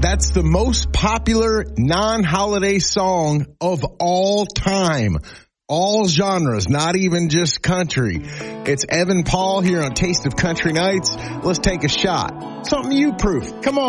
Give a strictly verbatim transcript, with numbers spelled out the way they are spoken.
That's the most popular non-holiday song of all time. All genres, not even just country. It's Evan Paul here on Taste of Country Nights. Let's take a shot. Something you proof. Come on.